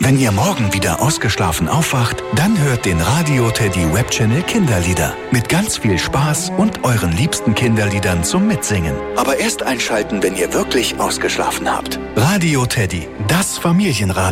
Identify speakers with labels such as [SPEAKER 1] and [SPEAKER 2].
[SPEAKER 1] Wenn ihr morgen wieder ausgeschlafen aufwacht, dann hört den Radio Teddy Webchannel Kinderlieder. Mit ganz viel Spaß und euren liebsten Kinderliedern zum Mitsingen. Aber erst einschalten, wenn ihr wirklich ausgeschlafen habt. Radio Teddy, das Familienradio.